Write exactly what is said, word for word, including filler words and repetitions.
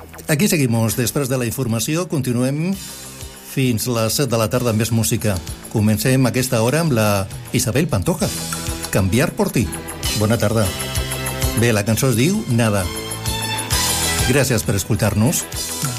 Aquí seguimos, després de la informació, continuem fins les set de la tarda amb més música. Comencem aquesta hora amb la Isabel Pantoja, Cambiar por ti. Bona tarda. Bé, la cançó es diu Nada. Gràcies per escoltar-nos.